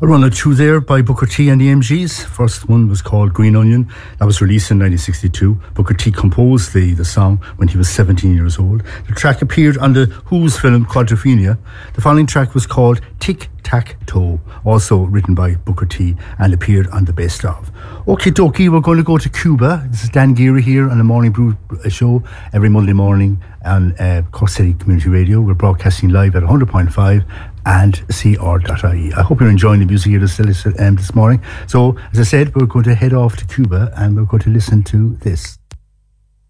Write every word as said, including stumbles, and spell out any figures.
A run or two there by Booker T and the M Gs. First one was called Green Onion. That was released in nineteen sixty-two. Booker T composed the, the song when he was seventeen years old. The track appeared on the Who's film Quadrophenia. The following track was called Tic Tac Toe, also written by Booker T and appeared on the Best Of. Okie dokie, we're going to go to Cuba. This is Dan Geary here on the Morning Brew show every Monday morning on uh, Cork City Community Radio. We're broadcasting live at one hundred point five and C R dot I E. I hope you're enjoying the music here this, um, this morning. So, as I said, we're going to head off to Cuba and we're going to listen to this.